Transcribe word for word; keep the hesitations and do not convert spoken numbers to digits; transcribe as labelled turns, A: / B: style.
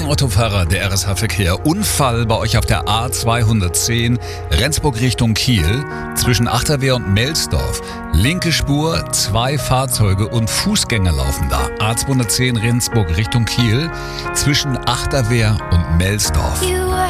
A: Autofahrer, der R S H-Verkehr. Unfall bei euch auf der A zweihundertzehn, Rendsburg Richtung Kiel, zwischen Achterwehr und Melsdorf. Linke Spur, zwei Fahrzeuge und Fußgänger laufen da. A zweihundertzehn, Rendsburg Richtung Kiel, zwischen Achterwehr und Melsdorf.